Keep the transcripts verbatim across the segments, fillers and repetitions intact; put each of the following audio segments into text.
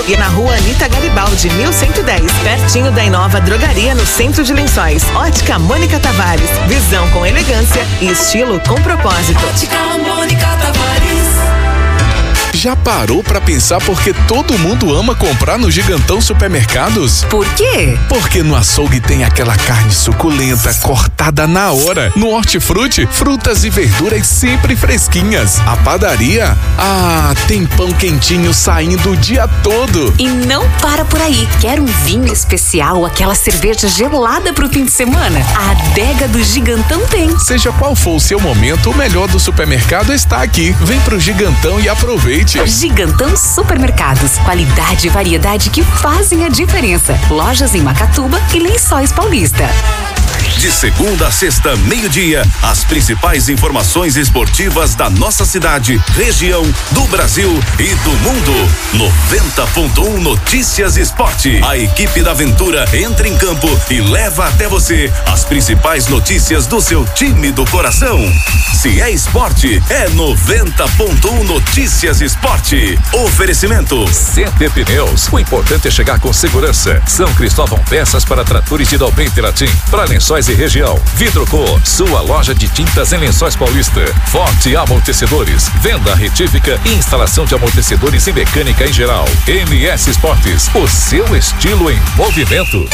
Centro e na rua Anita Garibaldi, mil cento e dez, pertinho da Inova Drogaria, no centro de Lençóis. Ótica Mônica Tavares, visão com elegância e estilo com propósito. Ótica Mônica Tavares. Já parou pra pensar por que todo mundo ama comprar no Gigantão Supermercados? Por quê? Porque no açougue tem aquela carne suculenta, cortada na hora. No Hortifruti, frutas e verduras sempre fresquinhas. A padaria, ah, tem pão quentinho saindo o dia todo. E não para por aí. Quer um vinho especial, aquela cerveja gelada pro fim de semana? A adega do Gigantão tem. Seja qual for o seu momento, o melhor do supermercado está aqui. Vem pro Gigantão e aproveite. Gigantão Supermercados, qualidade e variedade que fazem a diferença. Lojas em Macatuba e Lençóis Paulista. De segunda a sexta, meio-dia, as principais informações esportivas da nossa cidade, região, do Brasil e do mundo. noventa ponto um Notícias Esporte. A equipe da Aventura entra em campo e leva até você as principais notícias do seu time do coração. Se é esporte, é noventa ponto um Notícias Esporte. Oferecimento C T Pneus. O importante é chegar com segurança. São Cristóvão Peças para tratores de Dalben Teratim. Para Lençóis e região. Vidroco, sua loja de tintas em Lençóis Paulista. Forte Amortecedores, venda retífica e instalação de amortecedores e mecânica em geral. M S Esportes, o seu estilo em movimento.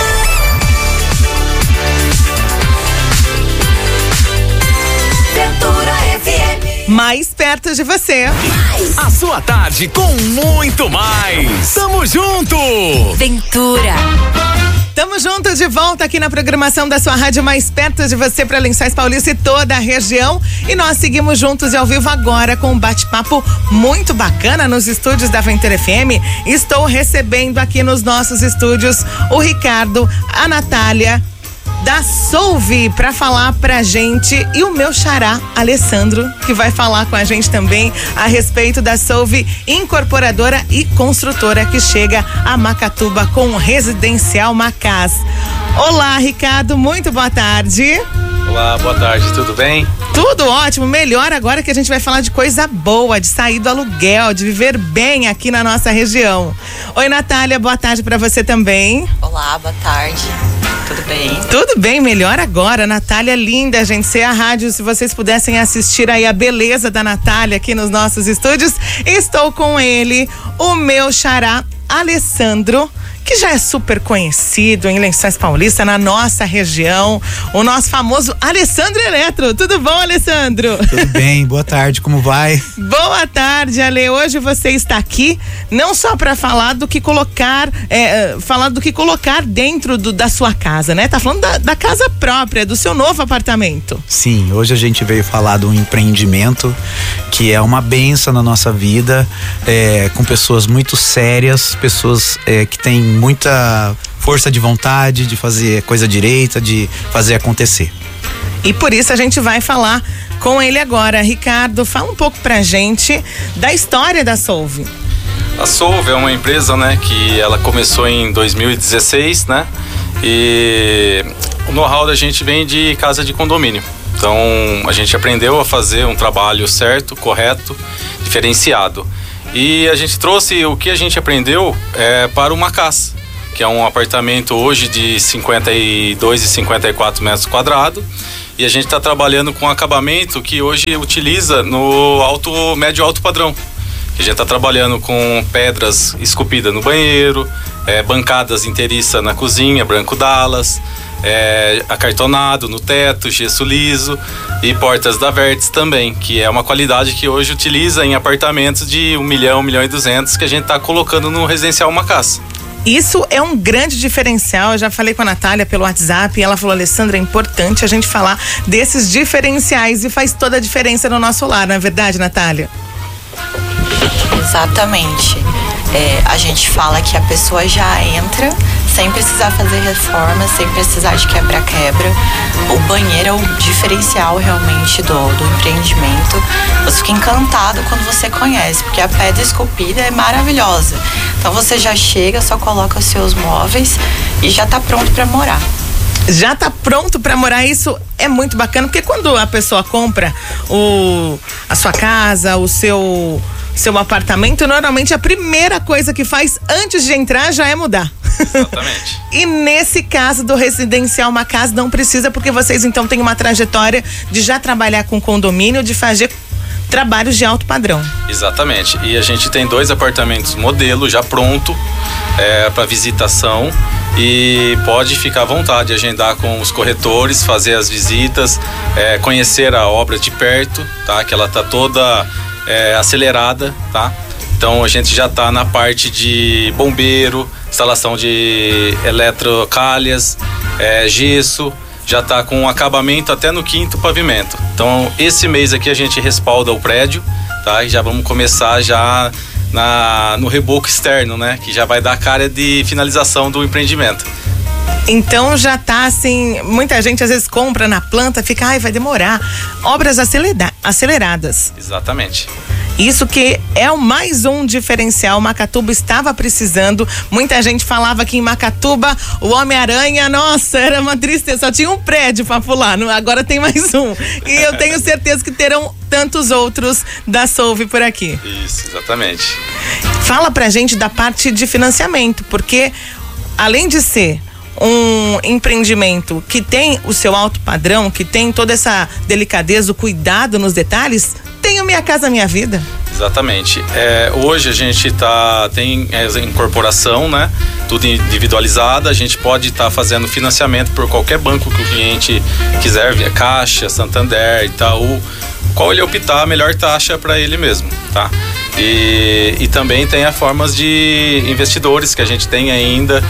Mais perto de você. A sua tarde com muito mais. Tamo junto. Ventura. Tamo junto de volta aqui na programação da sua rádio mais perto de você para Lençóis Paulista e toda a região. E nós seguimos juntos e ao vivo agora com um bate-papo muito bacana nos estúdios da Ventura F M. Estou recebendo aqui nos nossos estúdios o Ricardo, a Natália da Solve para falar pra gente e o meu xará Alessandro, que vai falar com a gente também a respeito da Solve, incorporadora e construtora que chega a Macatuba com o Residencial Macás. Olá, Ricardo, muito boa tarde. Olá, boa tarde, tudo bem? Tudo ótimo, melhor agora que a gente vai falar de coisa boa, de sair do aluguel, de viver bem aqui na nossa região. Oi, Natália, boa tarde pra você também. Olá, boa tarde. Tudo bem? Tudo bem, melhor agora. Natália linda, gente. Se a rádio, se vocês pudessem assistir aí a beleza da Natália aqui nos nossos estúdios, estou com ele, o meu xará Alessandro, que já é super conhecido em Lençóis Paulista, na nossa região, o nosso famoso Alessandro Eletro. Tudo bom, Alessandro? Tudo bem, boa tarde, como vai? Boa tarde, Ale. Hoje você está aqui não só para falar do que colocar, é, falar do que colocar dentro do, da sua casa, né? Tá falando da, da casa própria, do seu novo apartamento. Sim, hoje a gente veio falar de um empreendimento que é uma benção na nossa vida, é, com pessoas muito sérias, pessoas é, que têm muita força de vontade de fazer coisa direita, de fazer acontecer. E por isso a gente vai falar com ele agora. Ricardo, fala um pouco pra gente da história da Solve. A Solve é uma empresa, né, que ela começou em dois mil e dezesseis, né? E o know-how da gente vem de casa de condomínio. Então a gente aprendeu a fazer um trabalho certo, correto, diferenciado. E a gente trouxe o que a gente aprendeu é, para o Macás, que é um apartamento hoje de cinquenta e dois e cinquenta e quatro metros quadrados. E a gente está trabalhando com acabamento que hoje utiliza no alto, médio alto padrão. A gente está trabalhando com pedras esculpidas no banheiro, é, bancadas inteiriça na cozinha, branco Dallas, é, acartonado no teto, gesso liso e portas da Vertes também, que é uma qualidade que hoje utiliza em apartamentos de um milhão, um milhão e duzentos que a gente está colocando no Residencial Macás. Isso é um grande diferencial. Eu já falei com a Natália pelo WhatsApp e ela falou: Alessandra, é importante a gente falar desses diferenciais e faz toda a diferença no nosso lar, não é verdade, Natália? Exatamente. É, a gente fala que a pessoa já entra sem precisar fazer reforma, sem precisar de quebra-quebra. O banheiro é o diferencial realmente do, do empreendimento. Você fica encantado quando você conhece, porque a pedra esculpida é maravilhosa. Então você já chega, só coloca os seus móveis e já está pronto para morar. Já tá pronto para morar. Isso é muito bacana, porque quando a pessoa compra o, a sua casa, o seu seu apartamento, normalmente a primeira coisa que faz antes de entrar já é mudar. Exatamente. E nesse caso do Residencial Macás não precisa, porque vocês então têm uma trajetória de já trabalhar com condomínio, de fazer trabalhos de alto padrão. Exatamente. E a gente tem dois apartamentos modelo já pronto é, para visitação, e pode ficar à vontade, agendar com os corretores, fazer as visitas, é, conhecer a obra de perto, tá? Que ela tá toda é, acelerada, tá? Então a gente já tá na parte de bombeiro, instalação de eletrocalhas, é, gesso, já tá com acabamento até no quinto pavimento. Então esse mês aqui a gente respalda o prédio, tá? E já vamos começar já na, no reboco externo, né? Que já vai dar a cara de finalização do empreendimento. Então já tá assim, muita gente às vezes compra na planta, fica, ai, vai demorar. Obras acelera- aceleradas. Exatamente. Isso que é o mais um diferencial. Macatuba estava precisando. Muita gente falava que em Macatuba o Homem-Aranha, nossa, era uma tristeza. Só tinha um prédio para pular. Agora tem mais um. E eu tenho certeza que terão tantos outros da Solve por aqui. Isso, exatamente. Fala pra gente da parte de financiamento, porque além de ser um empreendimento que tem o seu alto padrão, que tem toda essa delicadeza, o cuidado nos detalhes, tem o Minha Casa Minha Vida. Exatamente. É, hoje a gente tá, tem essa incorporação, né? Tudo individualizado. A gente pode estar tá fazendo financiamento por qualquer banco que o cliente quiser, via Caixa, Santander, Itaú, qual ele optar, a melhor taxa para ele mesmo, tá? E, e também tem as formas de investidores que a gente tem ainda,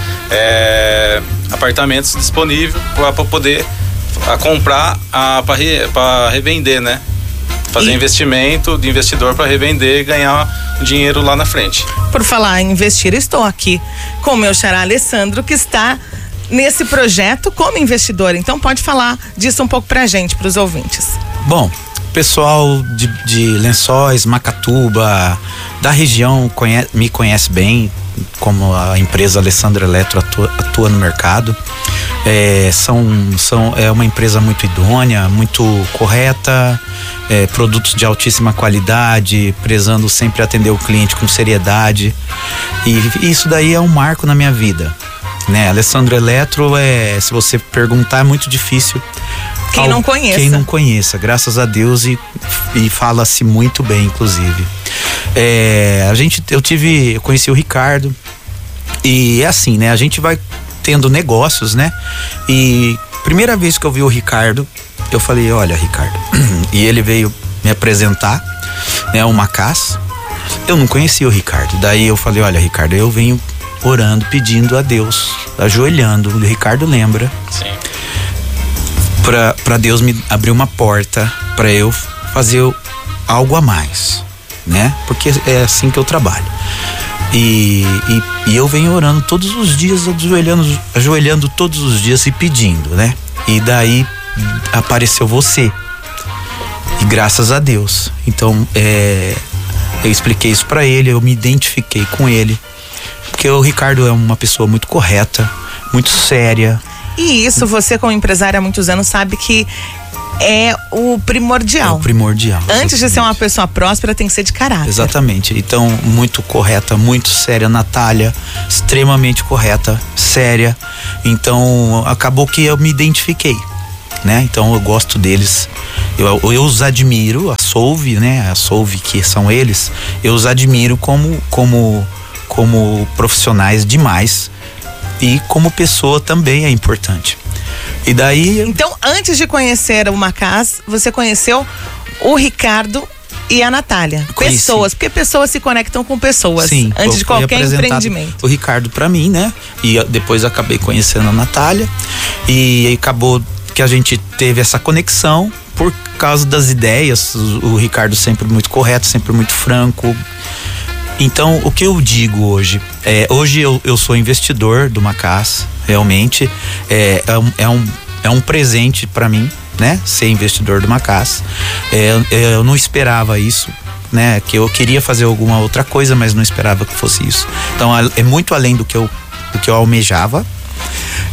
é, apartamentos disponíveis para poder a comprar para re, revender, né? Fazer e... investimento de investidor para revender e ganhar dinheiro lá na frente. Por falar em investir, estou aqui com o meu xará Alessandro, que está nesse projeto como investidor. Então pode falar disso um pouco pra gente, pros ouvintes. Bom, pessoal de, de Lençóis, Macatuba, da região conhece, me conhece bem, como a empresa Alessandro Eletro atua, atua no mercado. É, são, são, é uma empresa muito idônea, muito correta, é, produtos de altíssima qualidade, prezando sempre atender o cliente com seriedade. E isso daí é um marco na minha vida, né? Alessandro Eletro, é, se você perguntar, é muito difícil Quem não conheça. Quem não conheça, graças a Deus, e, e fala-se muito bem, inclusive. É, a gente, eu tive, eu conheci o Ricardo, e é assim, né? A gente vai tendo negócios, né? E primeira vez que eu vi o Ricardo, eu falei, olha, Ricardo, e ele veio me apresentar, né? O Macás. Eu não conhecia o Ricardo. Daí eu falei, olha, Ricardo, eu venho orando, pedindo a Deus, ajoelhando. O Ricardo lembra. Sim. Pra, pra Deus me abrir uma porta pra eu fazer algo a mais, né? Porque é assim que eu trabalho. E, e, e eu venho orando todos os dias, ajoelhando, ajoelhando todos os dias e pedindo, né? E daí apareceu você. E graças a Deus. Então, é, eu expliquei isso pra ele, eu me identifiquei com ele. Porque o Ricardo é uma pessoa muito correta, muito séria. E isso você, como empresária há muitos anos, sabe que é o primordial. É o primordial. Antes exatamente. De ser uma pessoa próspera, tem que ser de caráter. Exatamente. Então, muito correta, muito séria. Natália, extremamente correta, séria. Então, acabou que eu me identifiquei, né? Então, eu gosto deles. Eu, eu os admiro, a Solve, né? A Solve, que são eles, eu os admiro como, como, como profissionais demais. E como pessoa também é importante. E daí... Então, antes de conhecer o Macás, você conheceu o Ricardo e a Natália. Conheci. Pessoas, porque pessoas se conectam com pessoas. Sim, antes de qualquer empreendimento. O Ricardo pra mim, né? E depois acabei conhecendo a Natália. E acabou que a gente teve essa conexão por causa das ideias. O, o Ricardo sempre muito correto, sempre muito franco. Então, o que eu digo hoje? É, hoje eu, eu sou investidor do Macás, realmente. É, é, um, é, um, é um presente para mim, né? Ser investidor do Macás. É, eu não esperava isso, né? Que eu queria fazer alguma outra coisa, mas não esperava que fosse isso. Então, é muito além do que eu, do que eu almejava.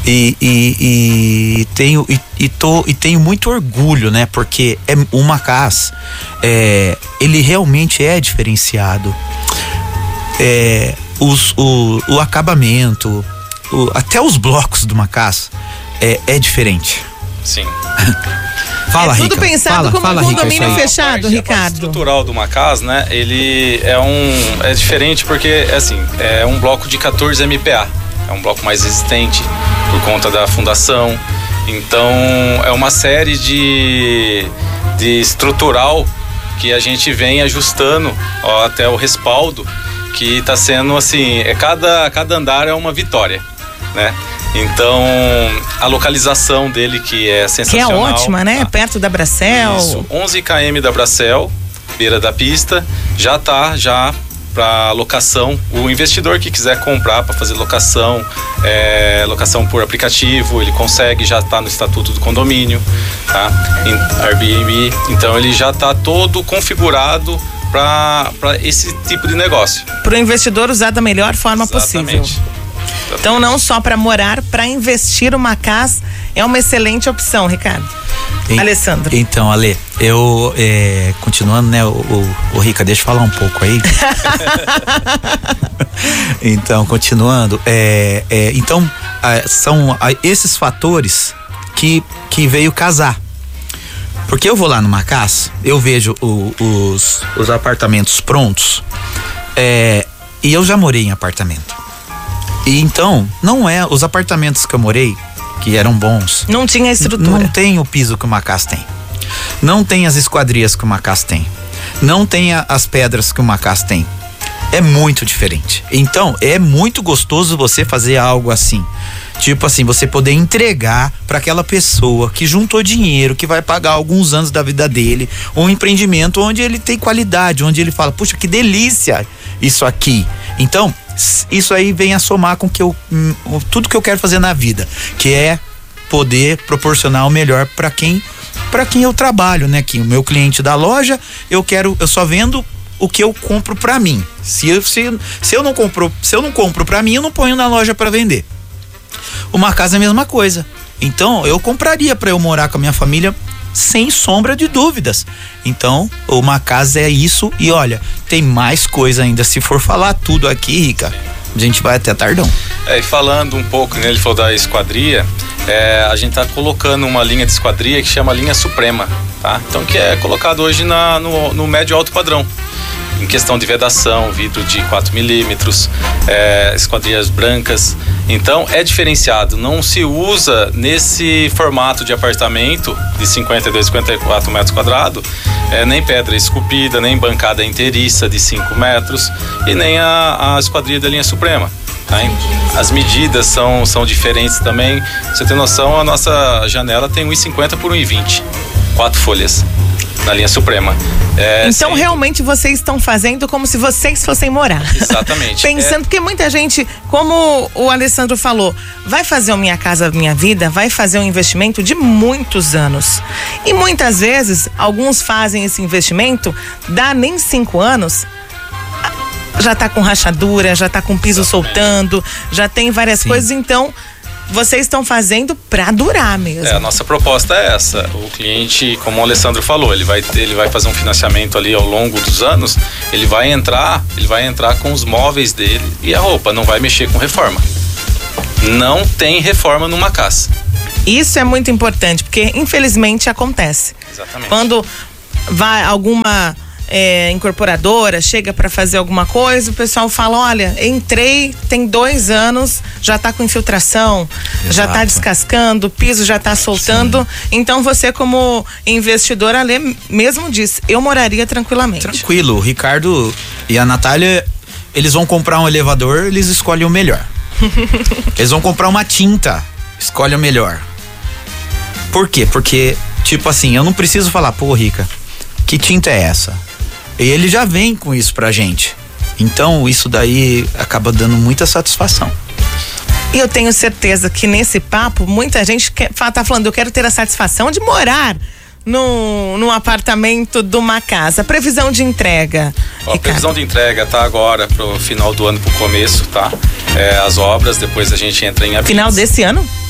E, e, e, tenho, e, e, tô, e tenho muito orgulho, né? Porque é, o Macás, é, ele realmente é diferenciado. É, os, o, o acabamento, o, até os blocos do Macás é, é diferente. Sim. Fala, é tudo Rica. pensado fala, como fala, um condomínio Rica, fechado, a parte, a parte Ricardo. estrutural do Macás, né? Ele é um é diferente porque assim é um bloco de quatorze M P A, é um bloco mais resistente por conta da fundação. Então é uma série de de estrutural que a gente vem ajustando ó, até o respaldo, que está sendo assim, é cada cada andar é uma vitória, né? Então, a localização dele que é sensacional. Que é ótima, né? Tá? Perto da Bracel. Isso, onze quilômetros da Bracel, beira da pista, já tá já para locação. O investidor que quiser comprar para fazer locação, é, locação por aplicativo, ele consegue, já tá no estatuto do condomínio, tá? Em Airbnb, então ele já tá todo configurado para esse tipo de negócio. Para o investidor usar da melhor forma Exatamente. possível. Então, não só para morar, para investir, o Macás é uma excelente opção, Ricardo. E, Alessandro. Então, Ale, eu, é, continuando, né, o, o, o Rica, deixa eu falar um pouco aí. Então, continuando, é, é, então, é, são é, esses fatores que, que veio casar. Porque eu vou lá no Macás, eu vejo o, os, os apartamentos prontos, é, e eu já morei em apartamento. E então, não é, os apartamentos que eu morei, que eram bons. Não tinha estrutura. Não tem o piso que o Macás tem. Não tem as esquadrias que o Macás tem. Não tem a, as pedras que o Macás tem. É muito diferente. Então, é muito gostoso você fazer algo assim. Tipo assim, você poder entregar para aquela pessoa que juntou dinheiro, que vai pagar alguns anos da vida dele, um empreendimento onde ele tem qualidade, onde ele fala, puxa, que delícia isso aqui. Então, isso aí vem a somar com que eu, tudo que eu quero fazer na vida, que é poder proporcionar o melhor para quem, para quem eu trabalho, né? Que o meu cliente da loja, eu quero, eu só vendo o que eu compro para mim. Se eu, se, se eu não compro, se eu não compro para mim, eu não ponho na loja para vender. Uma casa é a mesma coisa. Então, eu compraria para eu morar com a minha família sem sombra de dúvidas. Então, uma casa é isso. E olha, tem mais coisa ainda. Se for falar tudo aqui, Rica, a gente vai até tardão. É, e falando um pouco, né, ele falou da esquadria, é, a gente tá colocando uma linha de esquadria que chama linha Suprema, tá? Então, que é colocado hoje na, no, no médio alto padrão. Em questão de vedação, vidro de quatro milímetros, é, esquadrias brancas. Então é diferenciado, não se usa nesse formato de apartamento de cinquenta e dois, cinquenta e quatro metros quadrados, é, nem pedra esculpida, nem bancada inteiriça de cinco metros e nem a, a esquadria da linha Suprema. Tá? As medidas são, são diferentes também. Pra você ter noção, a nossa janela tem um e cinquenta por um e vinte, quatro folhas na linha Suprema. É, então, sim. realmente, vocês estão fazendo como se vocês fossem morar. Exatamente. Pensando, é. porque muita gente, como o Alessandro falou, vai fazer o Minha Casa Minha Vida, vai fazer um investimento de muitos anos. E muitas vezes, alguns fazem esse investimento, dá nem cinco anos, já tá com rachadura, já tá com piso Exatamente. soltando, já tem várias Sim. coisas, então... Vocês estão fazendo para durar mesmo. É, a nossa proposta é essa. O cliente, como o Alessandro falou, ele vai, ele vai fazer um financiamento ali ao longo dos anos, ele vai entrar, ele vai entrar com os móveis dele e a roupa, não vai mexer com reforma. Não tem reforma numa casa. Isso é muito importante, porque infelizmente acontece. Exatamente. Quando vai alguma é, incorporadora, chega para fazer alguma coisa, o pessoal fala, olha, entrei, tem dois anos, já tá com infiltração, Exato. já tá descascando, o piso já tá soltando. Sim. Então você, como investidor, Ale mesmo disse, eu moraria tranquilamente. Tranquilo, o Ricardo e a Natália, eles vão comprar um elevador, eles escolhem o melhor. Eles vão comprar uma tinta, escolhe o melhor. Por quê? Porque, tipo assim, eu não preciso falar, pô, Rica, que tinta é essa? E ele já vem com isso pra gente. Então, isso daí acaba dando muita satisfação. E eu tenho certeza que nesse papo, muita gente quer, tá falando, eu quero ter a satisfação de morar num, num apartamento de uma casa. Previsão de entrega. Ó, a previsão de entrega tá agora pro final do ano, pro começo, tá? É, as obras, depois a gente entra em avisos. Final desse ano?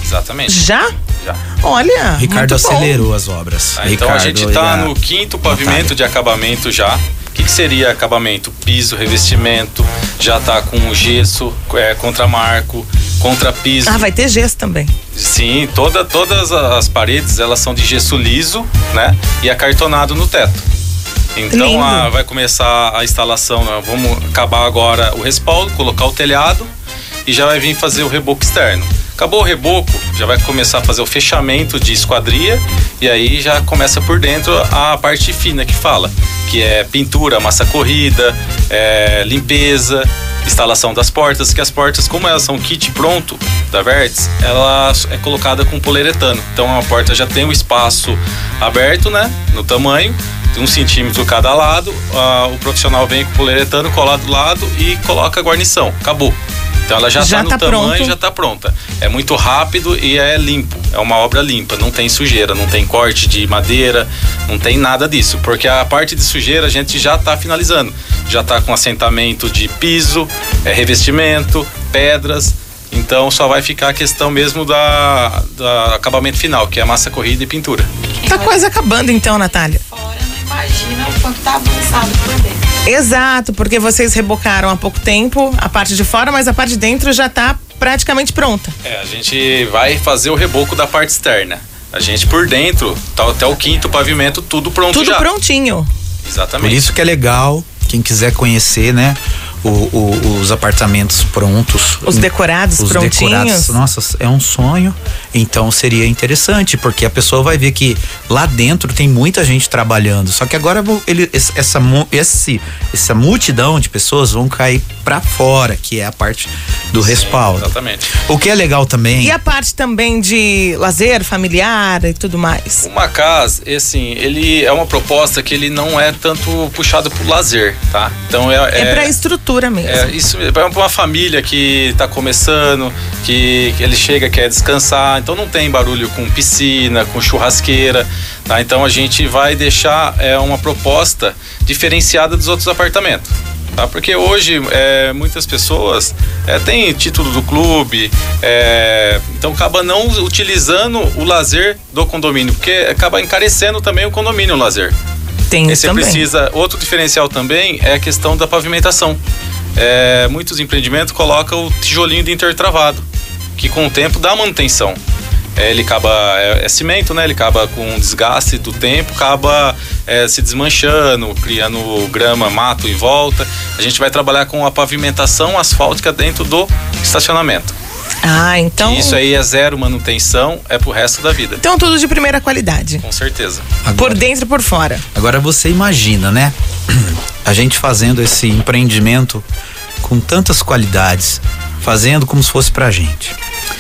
Exatamente. Já? Já. Olha, Ricardo muito bom. acelerou as obras. Ah, então Ricardo a gente tá e a no quinto pavimento Natália. de acabamento já. O que, que seria acabamento? Piso, revestimento, já tá com gesso, é, contramarco, contrapiso. Ah, vai ter gesso também. Sim, toda, todas as paredes elas são de gesso liso, né? E acartonado no teto. Então a, vai começar a instalação, né? Vamos acabar agora o respaldo, colocar o telhado e já vai vir fazer o reboco externo. Acabou o reboco, já vai começar a fazer o fechamento de esquadria e aí já começa por dentro a parte fina que fala, que é pintura, massa corrida, é, limpeza, instalação das portas, que as portas, como elas são kit pronto da Vertz, ela é colocada com poliuretano. Então a porta já tem o espaço aberto, né, no tamanho, de um centímetro cada lado, uh, o profissional vem com o poliuretano, cola do lado e coloca a guarnição. Acabou. Então ela já está no tá tamanho, pronto. já está pronta. É muito rápido e é limpo. É uma obra limpa, não tem sujeira, não tem corte de madeira, não tem nada disso. Porque a parte de sujeira a gente já está finalizando. Já está com assentamento de piso, é, revestimento, pedras. Então só vai ficar a questão mesmo da, da acabamento final, que é a massa corrida e pintura. Tá quase acabando então, Natália. Fora não imagina o quanto tá avançado por dentro. Exato, porque vocês rebocaram há pouco tempo a parte de fora, mas a parte de dentro já tá praticamente pronta. É, a gente vai fazer o reboco da parte externa. A gente por dentro, tá até o quinto pavimento, tudo pronto Tudo já. prontinho. Exatamente. Por isso que é legal, quem quiser conhecer, né? O, o, os apartamentos prontos. Os decorados os prontinhos. Decorados, nossa, é um sonho. Então seria interessante, porque a pessoa vai ver que lá dentro tem muita gente trabalhando. Só que agora ele, essa, esse, essa multidão de pessoas vão cair pra fora, que é a parte do Sim, respaldo. Exatamente. O que é legal também. E a parte também de lazer familiar e tudo mais? O Macás, assim, ele é uma proposta que ele não é tanto puxado pro lazer, tá? Então é... É, é pra estrutura mesmo. É isso, é pra uma família que tá começando, que, que ele chega, quer descansar, então não tem barulho com piscina, com churrasqueira, tá? Então a gente vai deixar é, uma proposta diferenciada dos outros apartamentos. Tá? Porque hoje é, muitas pessoas é, têm título do clube, é, então acaba não utilizando o lazer do condomínio, porque acaba encarecendo também o condomínio, o lazer. Tem Aí isso você também. precisa, outro diferencial também é a questão da pavimentação. É, muitos empreendimentos colocam o tijolinho de intertravado, que com o tempo dá manutenção. É, ele acaba, é, é cimento, né? Ele acaba com o desgaste do tempo, acaba é, se desmanchando, criando grama, mato em volta. A gente vai trabalhar com a pavimentação asfáltica dentro do estacionamento. Ah, então... Isso aí é zero manutenção, é pro resto da vida. Então tudo de primeira qualidade. Com certeza. Agora, Por dentro e por fora. Agora você imagina, né? A gente fazendo esse empreendimento com tantas qualidades, fazendo como se fosse pra gente.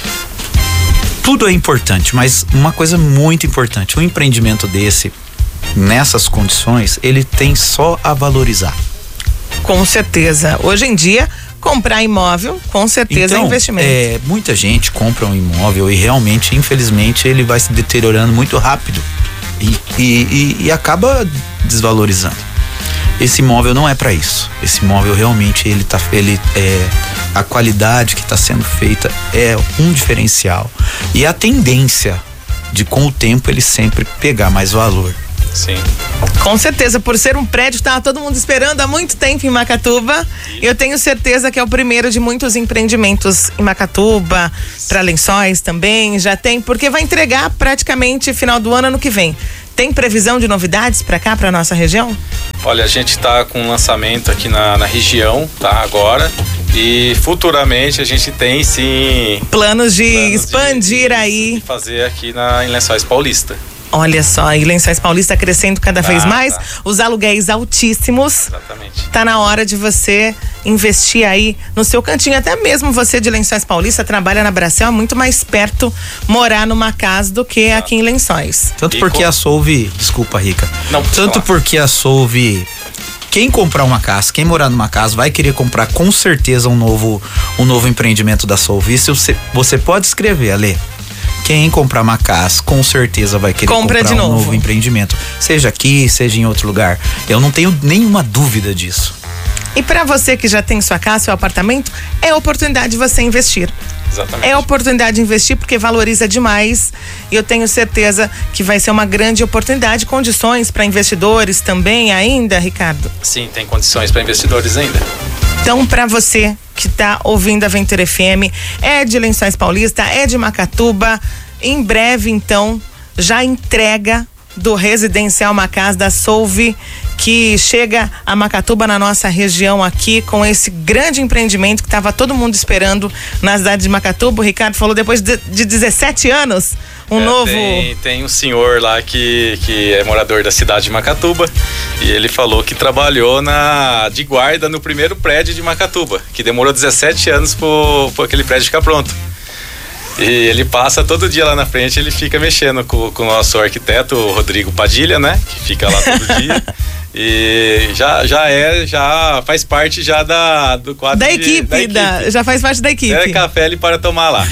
Tudo é importante, mas uma coisa muito importante, um empreendimento desse, nessas condições, ele tem só a valorizar. Com certeza. Hoje em dia, comprar imóvel, com certeza então, é investimento. É, muita gente compra um imóvel e realmente, infelizmente, ele vai se deteriorando muito rápido e, e, e, e acaba desvalorizando. Esse imóvel não é para isso. Esse imóvel realmente ele tá, ele é a qualidade que está sendo feita é um diferencial e a tendência de com o tempo ele sempre pegar mais valor. Sim. Com certeza, por ser um prédio, tá todo mundo esperando há muito tempo em Macatuba. Eu tenho certeza que é o primeiro de muitos empreendimentos em Macatuba, para Lençóis também, já tem, porque vai entregar praticamente final do ano, ano que vem. Tem previsão de novidades para cá, para nossa região? Olha, a gente está com um lançamento aqui na, na região, tá? Agora. E futuramente a gente tem sim. Planos de planos expandir de, aí. De fazer aqui na, em Lençóis Paulista. Olha só, e Lençóis Paulista crescendo cada vez Ah, mais, tá. os aluguéis altíssimos. Exatamente. Tá na hora de você investir aí no seu cantinho. Até mesmo você de Lençóis Paulista trabalha na Bracel, é muito mais perto morar numa casa do que aqui em Lençóis. Tanto E porque com- a Solve, desculpa, Rica. Não, pode Tanto falar. porque a Solve, quem comprar uma casa, quem morar numa casa, vai querer comprar com certeza um novo, um novo empreendimento da Solve. Isso você, você pode escrever, Ale. Quem comprar uma casa, com certeza vai querer Compra comprar de um novo. novo empreendimento. Seja aqui, seja em outro lugar. Eu não tenho nenhuma dúvida disso. E para você que já tem sua casa, seu apartamento, é oportunidade de você investir. Exatamente. É oportunidade de investir porque valoriza demais e eu tenho certeza que vai ser uma grande oportunidade, condições para investidores também ainda, Ricardo? Sim, tem condições para investidores ainda. Então, para você que está ouvindo a Ventura F M, é de Lençóis Paulista, é de Macatuba, em breve, então, já entrega do Residencial Macás da Solve, que chega a Macatuba, na nossa região aqui, com esse grande empreendimento que estava todo mundo esperando na cidade de Macatuba. O Ricardo falou, depois de, de dezessete anos, um é, novo... Tem, tem um senhor lá que, que é morador da cidade de Macatuba e ele falou que trabalhou na, de guarda no primeiro prédio de Macatuba, que demorou dezessete anos para aquele prédio ficar pronto. E ele passa todo dia lá na frente, ele fica mexendo com, com o nosso arquiteto, o Rodrigo Padilha, né? Que fica lá todo dia. E já, já é, já faz parte já da, do quadro da de, equipe, da equipe. Da, já faz parte da equipe. É café ele para tomar lá.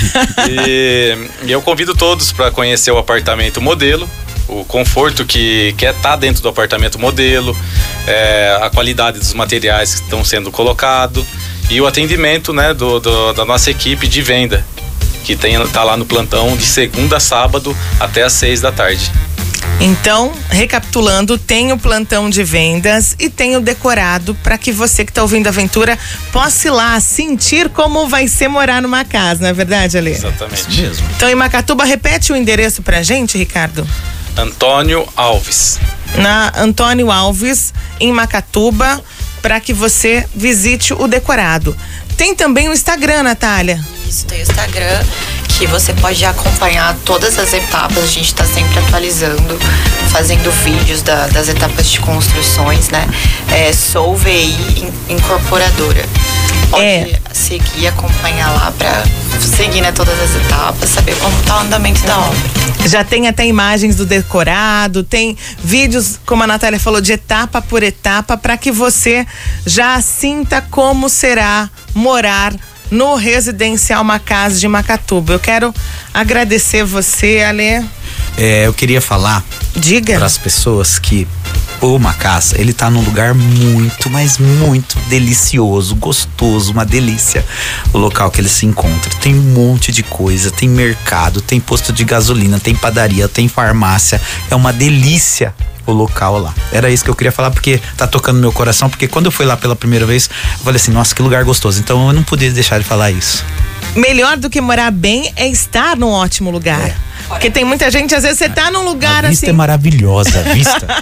e, e eu convido todos para conhecer o apartamento modelo, o conforto que, que é estar tá dentro do apartamento modelo, é, a qualidade dos materiais que estão sendo colocados e o atendimento, né, do, do, da nossa equipe de venda, que tem, tá lá no plantão de segunda a sábado até às seis da tarde. Então, recapitulando, tem o plantão de vendas e tem o decorado para que você que está ouvindo a aventura possa ir lá sentir como vai ser morar numa casa, não é verdade, Ale? Exatamente. Isso mesmo. Então, em Macatuba, repete o endereço pra gente, Ricardo. Antônio Alves. Na Antônio Alves, em Macatuba, para que você visite o decorado. Tem também o Instagram, Natália. Isso, tem o Instagram, que você pode acompanhar todas as etapas. A gente está sempre atualizando, fazendo vídeos da, das etapas de construções, né? É Solve Incorporadora. Pode É. seguir, acompanhar lá para seguir, né, todas as etapas, saber como está o andamento da obra. Já tem até imagens do decorado, tem vídeos, como a Natália falou, de etapa por etapa, para que você já sinta como será morar no Residencial Macás de Macatuba. Eu quero agradecer você, Ale. É, eu queria falar Diga. para as pessoas que o Macás, ele tá num lugar muito, mas muito delicioso, gostoso, uma delícia o local que ele se encontra. Tem um monte de coisa, tem mercado, tem posto de gasolina, tem padaria, tem farmácia. É uma delícia o local lá. Era isso que eu queria falar, porque tá tocando meu coração, porque quando eu fui lá pela primeira vez, eu falei assim, nossa, que lugar gostoso. Então eu não podia deixar de falar isso. Melhor do que morar bem é estar num ótimo lugar. É. Porque tem muita gente, às vezes você tá num lugar a vista assim... é maravilhosa, a vista.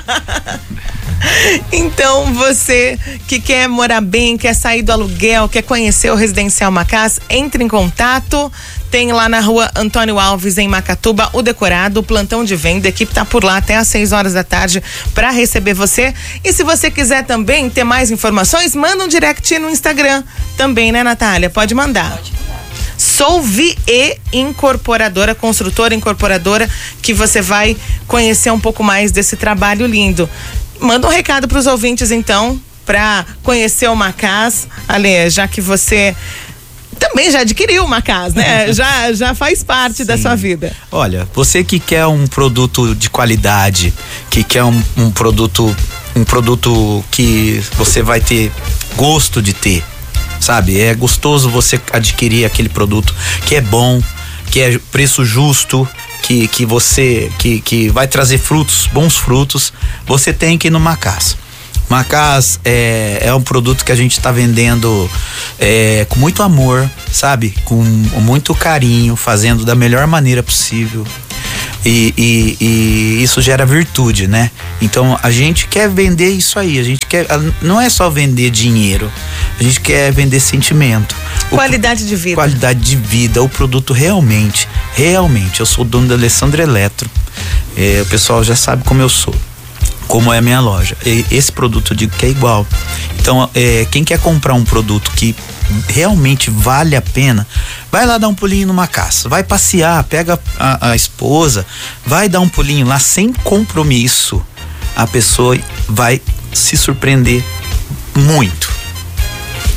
Então, você que quer morar bem, quer sair do aluguel, quer conhecer o Residencial Macás, entre em contato. Tem lá na rua Antônio Alves, em Macatuba, o decorado, o plantão de venda. A equipe tá por lá até às seis horas da tarde para receber você. E se você quiser também ter mais informações, manda um direct no Instagram também, né, Natália? Pode mandar. Pode. Solve Incorporadora, construtora incorporadora, que você vai conhecer um pouco mais desse trabalho lindo. Manda um recado para os ouvintes, então, para conhecer o Macás, Ale, já que você também já adquiriu uma casa, né? já, já faz parte Sim. da sua vida. Olha, você que quer um produto de qualidade, que quer um, um produto, um produto que você vai ter gosto de ter, sabe? É gostoso você adquirir aquele produto que é bom, que é preço justo, que, que você, que, que vai trazer frutos, bons frutos. Você tem que ir no Macás. Macás é, é um produto que a gente está vendendo é, com muito amor, sabe? Com muito carinho, fazendo da melhor maneira possível. E, e, e isso gera virtude, né? Então a gente quer vender isso aí, a gente quer, não é só vender dinheiro, a gente quer vender sentimento. Qualidade o, de vida. Qualidade de vida, o produto realmente, realmente, eu sou dono da Alessandra Eletro, é, o pessoal já sabe como eu sou, como é a minha loja. E esse produto eu digo que é igual. Então é, quem quer comprar um produto que realmente vale a pena, vai lá dar um pulinho numa casa, vai passear, pega a, a esposa, vai dar um pulinho lá sem compromisso. A pessoa vai se surpreender muito.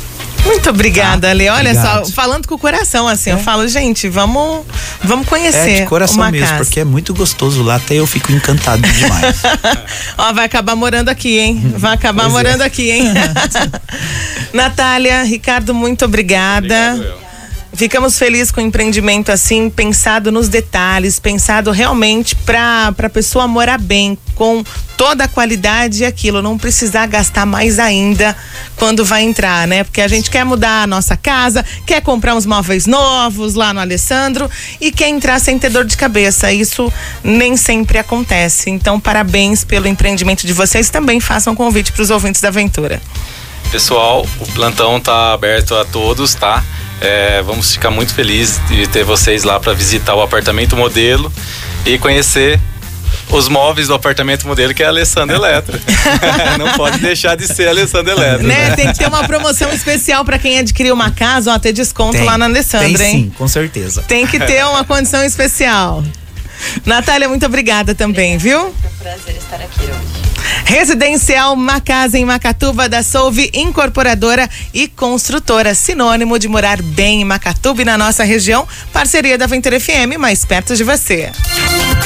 Muito obrigada, Tá? Ale. Olha Obrigado. só, falando com o coração, assim, É. eu falo, gente, vamos, vamos conhecer É de coração uma mesmo, casa. porque é muito gostoso lá, até eu fico encantado demais. Ó, vai acabar morando aqui, hein? Vai acabar Pois é. morando aqui, hein? Natália, Ricardo, muito obrigada. Obrigado, eu. Ficamos felizes com o empreendimento assim, pensado nos detalhes, pensado realmente para a pessoa morar bem, com toda a qualidade e aquilo, não precisar gastar mais ainda quando vai entrar, né? Porque a gente quer mudar a nossa casa, quer comprar uns móveis novos lá no Alessandro e quer entrar sem ter dor de cabeça. Isso nem sempre acontece. Então, parabéns pelo empreendimento de vocês. Também façam um convite para os ouvintes da Aventura. Pessoal, o plantão tá aberto a todos, tá? É, vamos ficar muito felizes de ter vocês lá para visitar o apartamento modelo e conhecer os móveis do apartamento modelo, que é a Alessandro Eletro. Não pode deixar de ser a Alessandro Eletro. Né? Tem que ter uma promoção especial para quem adquirir uma casa, ó, ter desconto Tem, lá na Alessandro, tem hein? sim, com certeza. Tem que ter uma condição especial. Natália, muito obrigada também, viu? É um prazer estar aqui hoje. Residencial Uma Casa em Macatuba, da Solve Incorporadora e Construtora, sinônimo de morar bem em Macatuba e na nossa região. Parceria da Aventura F M, mais perto de você.